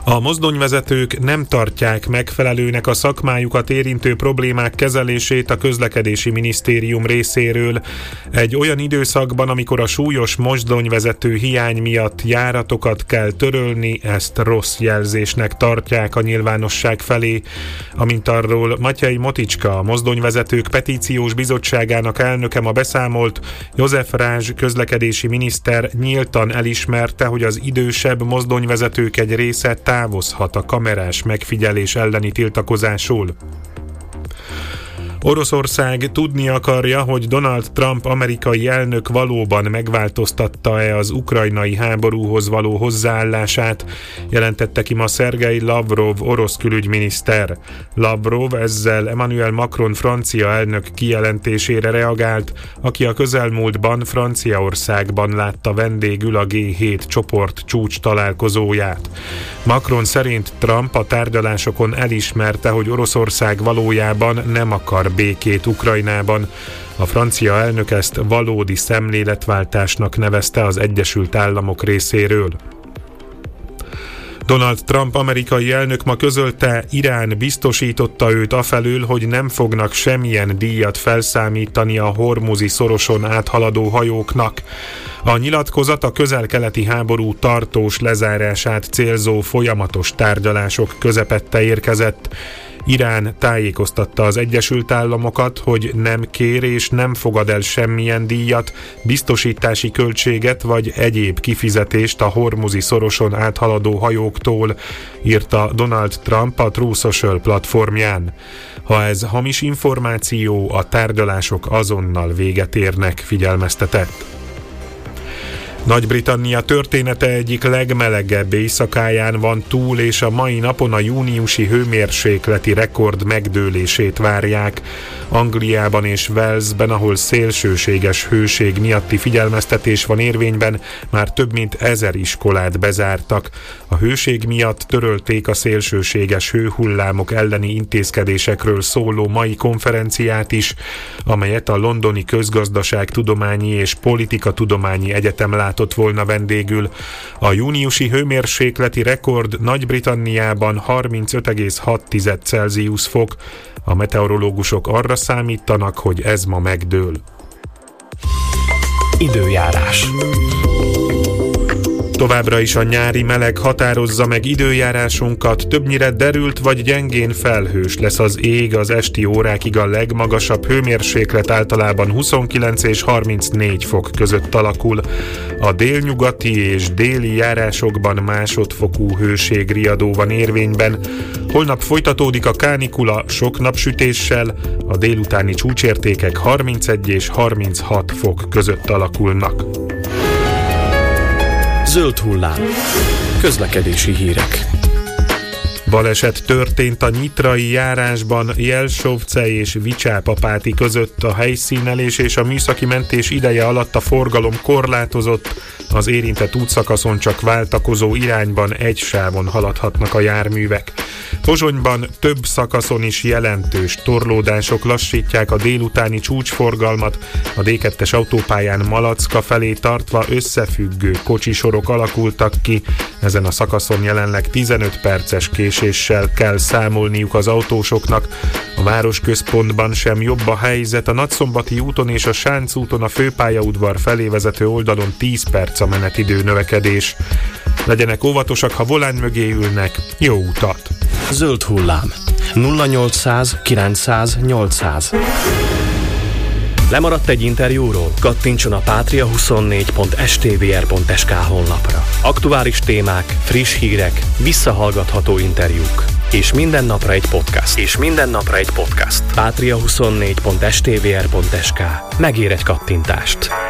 A mozdonyvezetők nem tartják megfelelőnek a szakmájukat érintő problémák kezelését a közlekedési minisztérium részéről. Egy olyan időszakban, amikor a súlyos mozdonyvezető hiány miatt járatokat kell törölni, ezt rossz jelzésnek tartják a nyilvánosság felé. Amint arról Matyej Moticska, a mozdonyvezetők petíciós bizottságának elnöke ma beszámolt, József Rázs közlekedési miniszter nyíltan elismerte, hogy az idősebb mozdonyvezetők egy része távozhat a kamerás megfigyelés elleni tiltakozásról. Oroszország tudni akarja, hogy Donald Trump amerikai elnök valóban megváltoztatta-e az ukrajnai háborúhoz való hozzáállását, jelentette ki ma Szergej Lavrov orosz külügyminiszter. Lavrov ezzel Emmanuel Macron francia elnök kijelentésére reagált, aki a közelmúltban Franciaországban látta vendégül a G7 csoport csúcs találkozóját. Macron szerint Trump a tárgyalásokon elismerte, hogy Oroszország valójában nem akar békét Ukrajnában. A francia elnök ezt valódi szemléletváltásnak nevezte az Egyesült Államok részéről. Donald Trump amerikai elnök ma közölte, Irán biztosította őt afelől, hogy nem fognak semmilyen díjat felszámítani a hormuzi szoroson áthaladó hajóknak. A nyilatkozat a közel-keleti háború tartós lezárását célzó folyamatos tárgyalások közepette érkezett. Irán tájékoztatta az Egyesült Államokat, hogy nem kér és nem fogad el semmilyen díjat, biztosítási költséget vagy egyéb kifizetést a hormuzi szoroson áthaladó hajóktól, írta Donald Trump a Truth Social platformján. Ha ez hamis információ, a tárgyalások azonnal véget érnek, figyelmeztetett. Nagy-Britannia története egyik legmelegebb éjszakáján van túl, és a mai napon a júniusi hőmérsékleti rekord megdőlését várják. Angliában és Walesben, ahol szélsőséges hőség miatti figyelmeztetés van érvényben, már több mint 1000 iskolát bezártak. A hőség miatt törölték a szélsőséges hőhullámok elleni intézkedésekről szóló mai konferenciát is, amelyet a Londoni Közgazdaságtudományi és Politikatudományi Egyetem látott volna vendégül. A júniusi hőmérsékleti rekord Nagy-Britanniában 35,6 Celsius fok. A meteorológusok arra számítanak, hogy ez ma megdől. Időjárás. Továbbra is a nyári meleg határozza meg időjárásunkat, többnyire derült vagy gyengén felhős lesz az ég, az esti órákig a legmagasabb hőmérséklet általában 29 és 34 fok között alakul. A délnyugati és déli járásokban másodfokú hőségriadó van érvényben. Holnap folytatódik a kánikula sok napsütéssel, a délutáni csúcsértékek 31 és 36 fok között alakulnak. Zöld hullám. Közlekedési hírek. Baleset történt a nyitrai járásban Jelsovce és Vicsápapáti között. A helyszínelés és a műszaki mentés ideje alatt a forgalom korlátozott, az érintett útszakaszon csak váltakozó irányban egy sávon haladhatnak a járművek. Pozsonyban több szakaszon is jelentős torlódások lassítják a délutáni csúcsforgalmat, a D2-es autópályán Malacka felé tartva összefüggő kocsisorok alakultak ki, ezen a szakaszon jelenleg 15 perces késéssel kell számolniuk az autósoknak. A városközpontban sem jobb a helyzet, a Nagyszombati úton és a Sánc úton a főpályaudvar felé vezető oldalon 10 perc a menetidő növekedés. Legyenek óvatosak, ha volán mögé ülnek. Jó utat! Zöld hullám. 0800 900 800. Lemaradt egy interjúról? Kattintson a patria24.stvr.sk honlapra. Aktuális témák, friss hírek, visszahallgatható interjúk. És minden napra egy podcast. Patria24.stvr.sk. Megér egy kattintást.